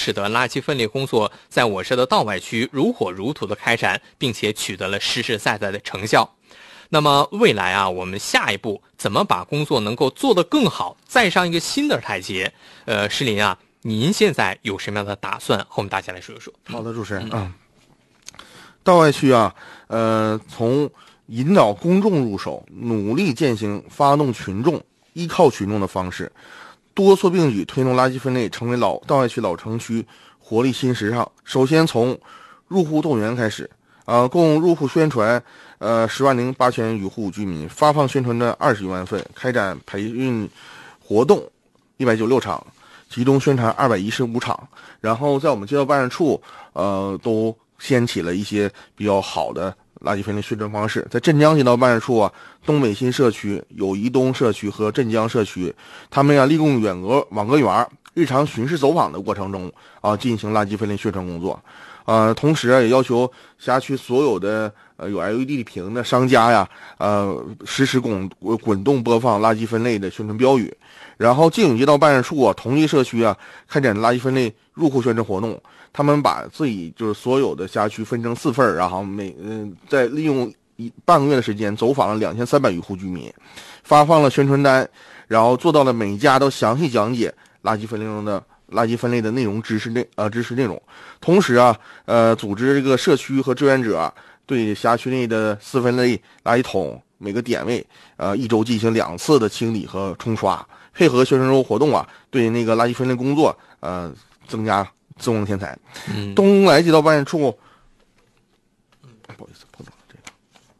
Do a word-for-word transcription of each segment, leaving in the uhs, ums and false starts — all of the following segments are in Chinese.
使得垃圾分类工作在我市的道外区如火如荼的开展，并且取得了实实在在的成效。那么未来啊，我们下一步怎么把工作能够做得更好，再上一个新的台阶？呃，石林啊，您现在有什么样的打算？和我们大家来说一说。 好的，主持人啊、嗯，道外区啊，呃，从引导公众入手，努力践行发动群众、依靠群众的方式，多措并举推动垃圾分类成为老道外区老城区活力新时尚。首先从入户动员开始，呃，共入户宣传呃十万零八千余户居民，发放宣传单二十余万份，开展培训活动一百九十六场，集中宣传二百一十五场。然后在我们街道办事处，呃，都掀起了一些比较好的垃圾分类宣传方式。在镇江街道办事处啊，东北新社区、友谊东社区和镇江社区，他们呀利用远隔网格员日常巡视走访的过程中啊，进行垃圾分类宣传工作。呃，同时也要求辖区所有的呃有 L E D 屏的商家呀，呃，实时滚滚动播放垃圾分类的宣传标语。然后靖宇街道办事处啊，同济社区啊，开展垃圾分类入户宣传活动。他们把自己就是所有的辖区分成四份，然后每嗯、呃，在利用一半个月的时间走访了两千三百余户居民，发放了宣传单，然后做到了每家都详细讲解垃圾分类中的垃圾分类的内容知识内呃知识内容。同时啊，呃，组织这个社区和志愿者、啊、对辖区内的四分类垃圾桶每个点位呃一周进行两次的清理和冲刷，配合宣传周活动啊，对那个垃圾分类工作呃增加增光添彩。 嗯， 东来街道办事处，不好意思，碰到了这个。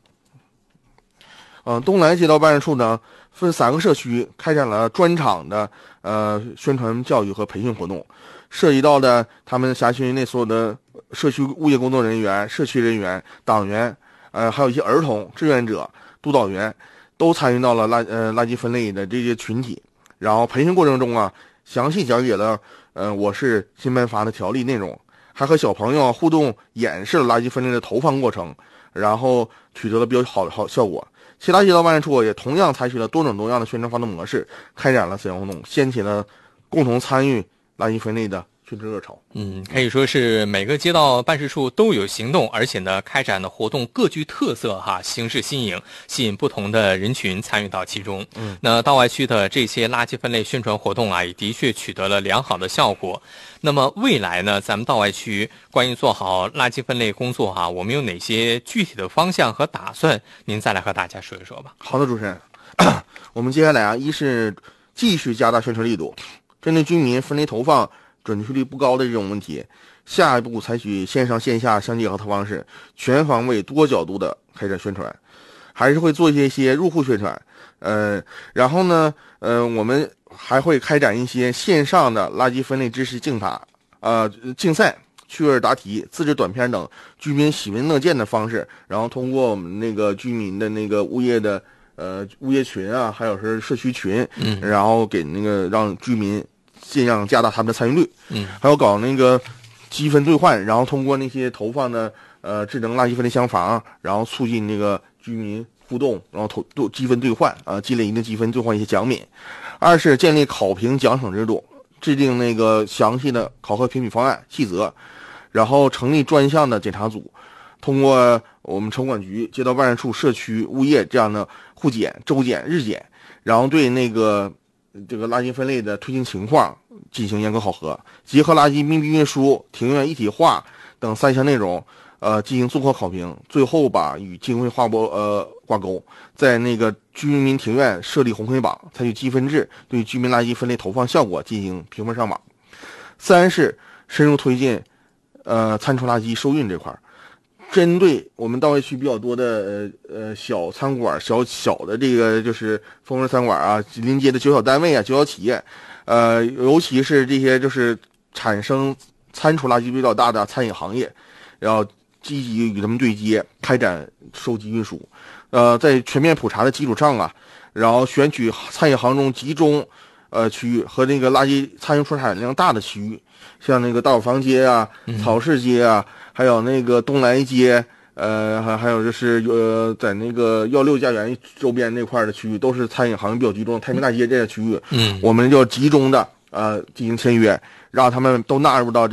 呃，东来街道办事处呢，分三个社区开展了专场的呃宣传教育和培训活动，涉及到的他们辖区内所有的社区物业工作人员、社区人员、党员，呃，还有一些儿童志愿者、督导员，都参与到了垃呃垃圾分类的这些群体。然后培训过程中啊，详细讲解了呃我市新颁发的条例内容，还和小朋友互动演示了垃圾分类的投放过程，然后取得了比较好的好效果。其他街道办事处也同样采取了多种多样的宣传发动模式，开展了思想活动，掀起了共同参与垃圾分类的宣传热潮。 嗯，可以说是每个街道办事处都有行动，而且呢，开展的活动各具特色哈，形式新颖，吸引不同的人群参与到其中。 嗯， 那道外区的这些垃圾分类宣传活动啊，也的确取得了良好的效果。那么未来呢，咱们道外区关于做好垃圾分类工作哈，我们有哪些具体的方向和打算？您再来和大家说一说吧。 好的，主持人，我们接下来啊，一是继续加大宣传力度，针对居民分类投放准确率不高的这种问题，下一步采取线上线下相结合的方式，全方位多角度的开展宣传，还是会做一些一些入户宣传，呃，然后呢，呃，我们还会开展一些线上的垃圾分类知识竞答，呃，竞赛、趣味答题、自制短片等居民喜闻乐见的方式，然后通过我们那个居民的那个物业的呃物业群啊，还有是社区群， 嗯， 然后给那个让居民尽量加大他们的参与率， 嗯， 还有搞那个积分兑换，然后通过那些投放的呃智能垃圾分类箱房，然后促进那个居民互动，然后投兑积分兑换啊、呃，积累一定积分兑换一些奖品。二是建立考评奖惩制度，制定那个详细的考核评比方案细则，然后成立专项的检查组，通过我们城管局、街道办事处、社区、物业这样的互检、周检、日检，然后对那个这个垃圾分类的推进情况进行严格考核，结合垃圾密闭运输、庭院一体化等三项内容，呃，进行综合考评，最后把与经费划拨呃挂钩，在那个居民庭院设立红黑榜，采取积分制，对居民垃圾分类投放效果进行评分上榜。三是深入推进呃餐厨垃圾收运这块，针对我们道外区比较多的呃呃小餐馆、小小的这个就是风味餐馆啊，临街的小小单位啊、小小企业，呃，尤其是这些就是产生餐厨垃圾比较大的餐饮行业，然后积极与他们对接，开展收集运输。呃，在全面普查的基础上啊，然后选取餐饮行中集中呃区域和那个垃圾餐饮出产量大的区域，像那个大伙房街啊、草市街啊，还有那个东来街，呃，还还有就是呃，在那个幺六家园周边那块的区域，都是餐饮行业比较集中，太平大街这些区域， 嗯， 我们就集中的呃进行签约，让他们都纳入到这